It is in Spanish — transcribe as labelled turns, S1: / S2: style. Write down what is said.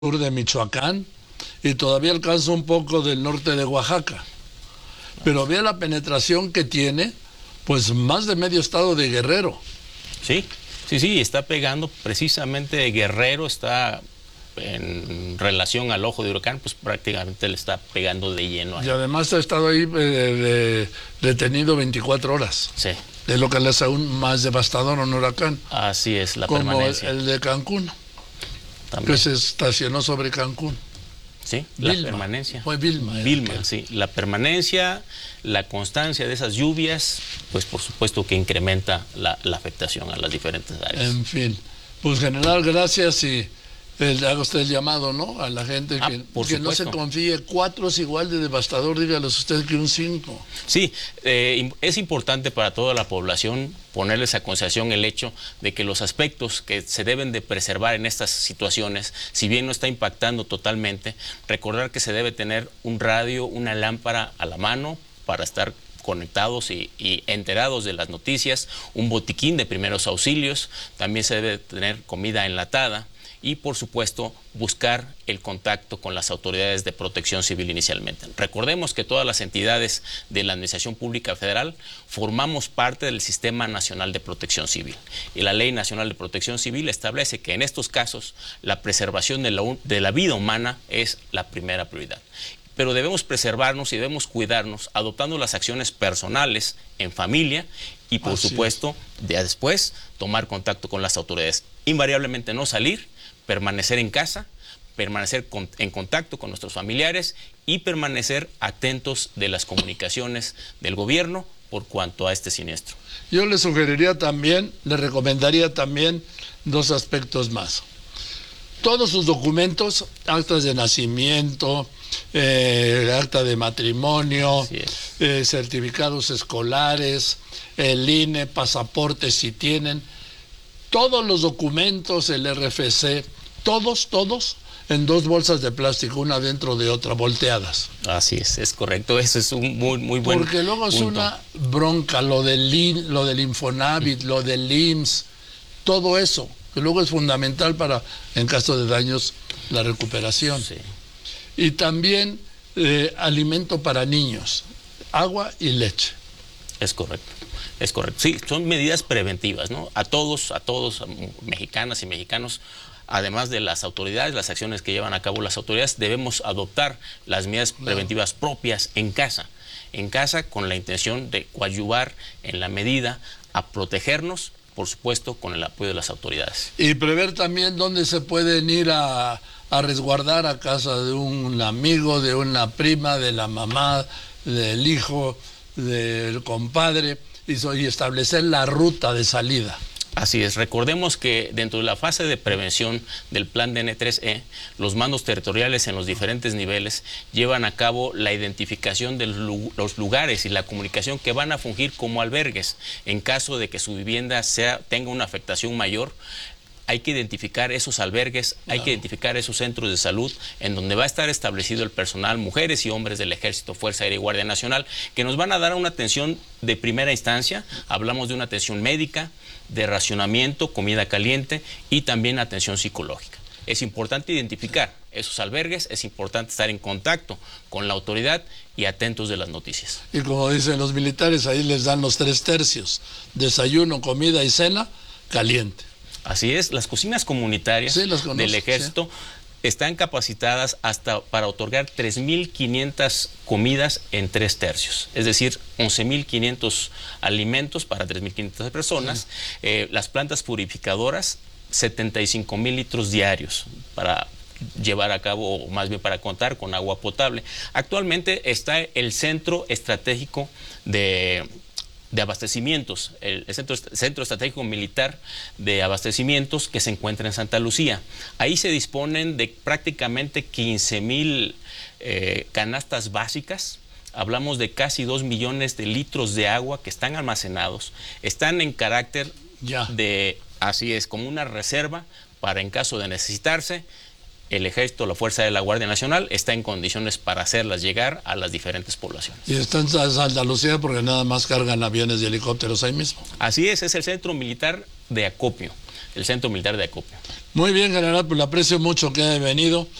S1: sur de Michoacán y todavía alcanza un poco del norte de Oaxaca. Pero vea la penetración que tiene, pues más de medio estado de Guerrero.
S2: Sí, está pegando precisamente Guerrero, está en relación al ojo de huracán, pues prácticamente le está pegando de lleno ahí.
S1: Y además ha estado ahí detenido 24 horas.
S2: Sí.
S1: Es lo que le hace aún más devastador a un huracán.
S2: Así es, la
S1: como
S2: permanencia.
S1: el de Cancún,
S2: También.
S1: que se estacionó sobre Cancún.
S2: Sí,
S1: Vilma.
S2: la permanencia.
S1: Fue Vilma.
S2: Vilma, sí. La permanencia, la constancia de esas lluvias, pues por supuesto que incrementa la afectación a las diferentes áreas.
S1: En fin, pues general, gracias y le haga usted el llamado, ¿no? A la gente que no se confíe. 4 es igual de devastador, dígales usted, que un 5.
S2: Sí, es importante para toda la población ponerles a consideración el hecho de que los aspectos que se deben de preservar en estas situaciones, si bien no está impactando totalmente, recordar que se debe tener un radio, una lámpara a la mano para estar conectados y enterados de las noticias, un botiquín de primeros auxilios, también se debe tener comida enlatada y, por supuesto, buscar el contacto con las autoridades de protección civil inicialmente. Recordemos que todas las entidades de la Administración Pública Federal formamos parte del Sistema Nacional de Protección Civil. Y la Ley Nacional de Protección Civil establece que en estos casos la preservación de la vida humana es la primera prioridad. Pero debemos preservarnos y debemos cuidarnos adoptando las acciones personales en familia y, por supuesto, después tomar contacto con las autoridades. Invariablemente no salir, permanecer en casa, permanecer en contacto con nuestros familiares y permanecer atentos de las comunicaciones del gobierno por cuanto a este siniestro.
S1: Yo le sugeriría también, le recomendaría también 2 aspectos más. Todos sus documentos, actas de nacimiento, acta de matrimonio, certificados escolares, el INE, pasaportes si tienen, todos los documentos, el RFC, todos en 2 bolsas de plástico, una dentro de otra, volteadas.
S2: Así es correcto, eso es un muy buen
S1: Porque luego es
S2: punto.
S1: una bronca, lo del Infonavit, lo del IMSS, todo eso, que luego es fundamental para, en caso de daños, la recuperación.
S2: Sí.
S1: Y también alimento para niños, agua y leche.
S2: Es correcto. Es correcto. Sí, son medidas preventivas, ¿no? A todos, mexicanas y mexicanos, además de las autoridades, las acciones que llevan a cabo las autoridades, debemos adoptar las medidas preventivas propias en casa con la intención de coadyuvar en la medida a protegernos, por supuesto, con el apoyo de las autoridades.
S1: Y prever también dónde se pueden ir a resguardar, a casa de un amigo, de una prima, de la mamá, del hijo, del compadre, y establecer la ruta de salida.
S2: Así es, recordemos que dentro de la fase de prevención del plan DN3E, los mandos territoriales en los diferentes niveles llevan a cabo la identificación de los lugares y la comunicación que van a fungir como albergues. En caso de que su vivienda tenga una afectación mayor, hay que identificar esos albergues, hay que identificar esos centros de salud en donde va a estar establecido el personal, mujeres y hombres del Ejército, Fuerza Aérea y Guardia Nacional, que nos van a dar una atención de primera instancia. Hablamos de una atención médica, de racionamiento, comida caliente y también atención psicológica. Es importante identificar esos albergues, es importante estar en contacto con la autoridad y atentos de las noticias.
S1: Y como dicen los militares, ahí les dan los 3 tercios, desayuno, comida y cena, caliente.
S2: Así es, las cocinas comunitarias del Ejército están capacitadas hasta para otorgar 3.500 comidas en 3 tercios, es decir, 11.500 alimentos para 3.500 personas. Las plantas purificadoras, 75.000 litros diarios para llevar a cabo, o más bien para contar con agua potable. Actualmente está el Centro Estratégico de abastecimientos, el Centro Estratégico Militar de Abastecimientos, que se encuentra en Santa Lucía. Ahí se disponen de prácticamente 15.000 canastas básicas. Hablamos de casi 2 millones de litros de agua que están almacenados. Están en carácter así es, como una reserva para en caso de necesitarse. El Ejército, la Fuerza de la Guardia Nacional está en condiciones para hacerlas llegar a las diferentes poblaciones.
S1: Y está en Santa Lucía porque nada más cargan aviones y helicópteros ahí mismo.
S2: Así es el Centro Militar de Acopio. el Centro Militar de Acopio.
S1: Muy bien, general, pues le aprecio mucho que haya venido.